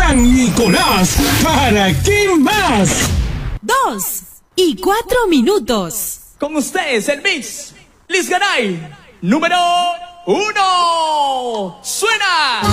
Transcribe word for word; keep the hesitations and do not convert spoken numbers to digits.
San Nicolás. ¿Para qué más? Dos y cuatro minutos. Con ustedes el mix Liz Garay, número uno. ¡Suena!